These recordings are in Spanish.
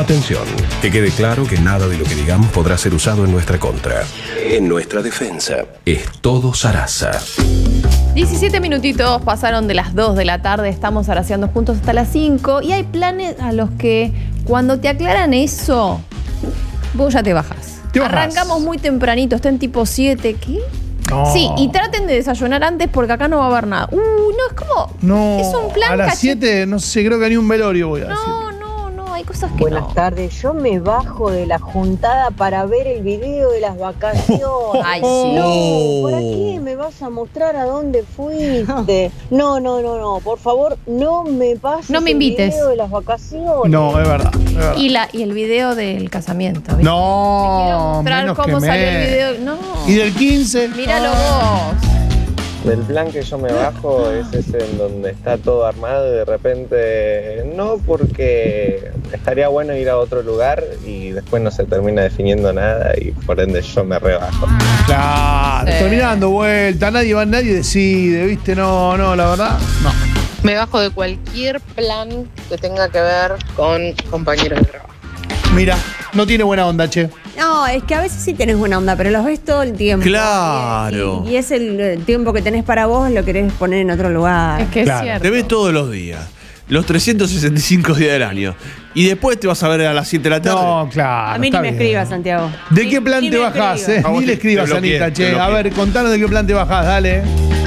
Atención, que quede claro que nada de lo que digamos podrá ser usado en nuestra contra. En nuestra defensa, es todo zaraza. 17 minutitos pasaron de las 2 de la tarde, estamos zaraceando juntos hasta las 5 y hay planes a los que cuando te aclaran eso, vos ya te bajás. Arrancamos muy tempranito, está en tipo 7, ¿qué? No. Sí, y traten de desayunar antes porque acá no va a haber nada. No, es como... No, es un plan a las 7, no sé, creo que ni un velorio voy a decir. No, hay cosas que Buenas tardes, yo me bajo de la juntada para ver el video de las vacaciones. Ay, sí. No, ¿para qué me vas a mostrar a dónde fuiste? No, por favor, no me pases No me invites. el video de las vacaciones. No, es verdad. Y el video del casamiento, ¿viste? No, Te quiero mostrar menos cómo que salió el me. video. No. ¿Y del 15? Míralo vos. Del plan que yo me bajo es ese en donde está todo armado y de repente no, porque estaría bueno ir a otro lugar y después no se termina definiendo nada y por ende yo me rebajo. Claro, Sí. termina dando vuelta, nadie decide, ¿viste? No, la verdad, no. Me bajo de cualquier plan que tenga que ver con compañeros de trabajo. Mira, no tiene buena onda, che. No, es que a veces sí tenés buena onda, pero los ves todo el tiempo. Claro. Y es el tiempo que tenés para vos, lo querés poner en otro lugar. Es que Claro. es cierto. Te ves todos los días. Los 365 días del año. Y después te vas a ver a las 7 de la tarde. No, claro. A mí ni está me bien. escribas, Santiago. ¿De qué plan Ni te me bajás, escribas. A vos Ni le te escribas, bloqueé, Anita, te che. A bloqueé. ver, contanos de qué plan te bajás, dale.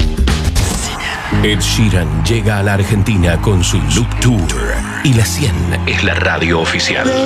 Ed Sheeran llega a la Argentina con su Loop Tour. Y la 100 es la radio oficial.